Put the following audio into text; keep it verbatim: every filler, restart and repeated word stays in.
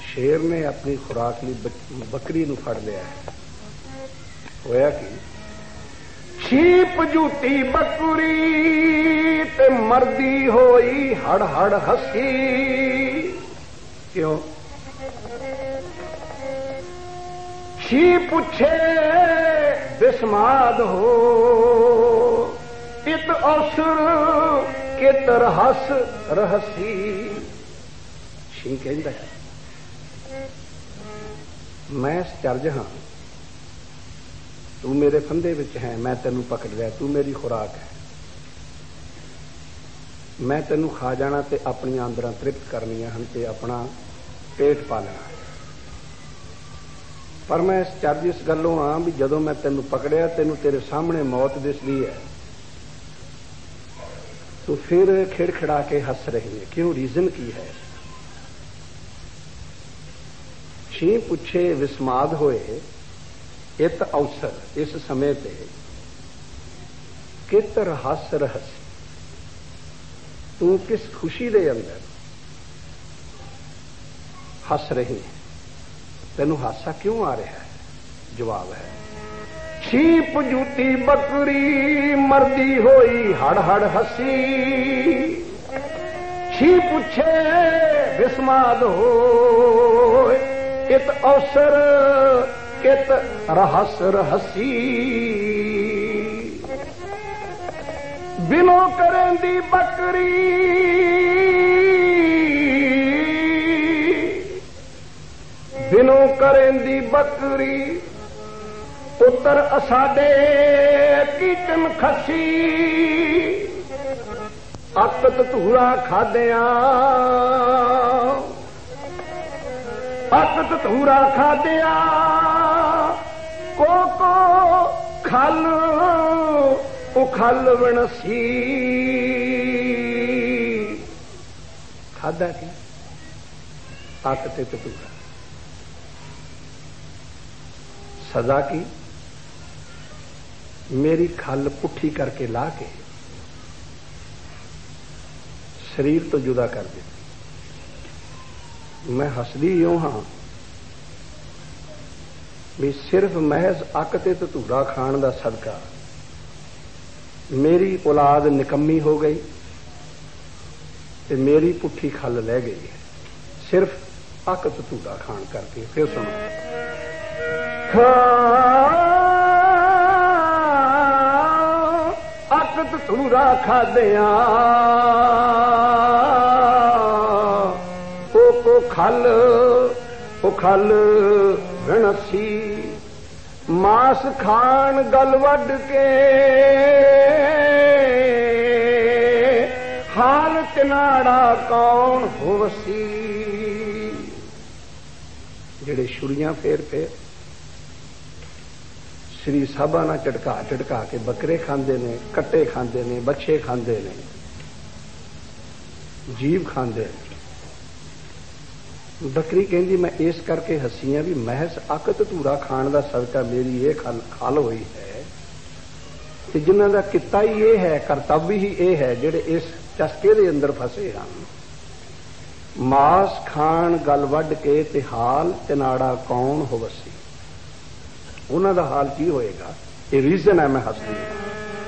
शेर ने अपनी खुराक ਲਈ बकरी ਨੂੰ ਫੜ ਲਿਆ है। होया कि छीप जूती बकरी ते मरदी होई हड़ हड़ हसी। क्यों? छी पुछे बिस्माद हो इत अवसर के तरहस रहसी। छी कहता है मैं चरज हाँ, तू मेरे फंदे विच है, मैं तेनू पकड़ लिया, तू मेरी खुराक है, मैं तेनू खा जाना ते अपनी आंदरां तृप्त करनियां हन ते अपना पेट पालना है। पर मैं इस चर्ज इस गलों हाँ भी जदों मैं तेनू पकड़िया तेनू तेरे सामने मौत दिसदी है तो फिर खिड़खिड़ा के हंस रही है। क्यों? रीजन की है? छी पुछे विस्माद होए इत अवसर, इस समय पे कितर हस रहस, तू किस खुशी दे अंदर हस रही है, तेनू हासा क्यों आ रहा है? जवाब है छीप जूती बकरी मरदी होई हड़ हड़ हसी। छी पुछे विस्माद हो इत अवसर कित रहस रहसी। बिनो करेंदी बकरी बिनो करेंदी बकरी पुत्र असाडे कीचन खसी। अकत धूरा खादिया अकत धूरा खादिया को को खल उखल वनसी। खादा की ताकत धूरा, सजा की मेरी खल पुट्ठी करके ला के शरीर तो जुदा कर दी। मैं हसदी यूं हाँ भी सिर्फ महज अकते धतूरा खान का सदका मेरी औलाद निकम्मी हो गई ते मेरी पुट्ठी खल लै गई है, सिर्फ अक धतूरा खान करके। फिर सुनो अक धतूरा खादिया को खल उखल घणसी। मांस खान गल वड के हाल तिनाड़ा कौन होवसी। जेड़े छुरियां फेर फेर श्री साहबा ना झटका झटका के बकरे खांदे ने, कट्टे खांदे ने, बच्चे खांदे ने, जीव खांदे ने। बकरी कहती मैं इस करके हसीआं भी महज अक धतूरा खान का सदका मेरी ये खल खल हुई है कि जिन्हां दा किता ही ये है, करतव्य ही ये है, जेड़े इस चस्के दे अंदर फसे हैं। मांस खान गल वड के ते हाल तिनाड़ा कौन होवसी। उन्हां दा हाल की होएगा? ये रीजन है मैं हसदी हां।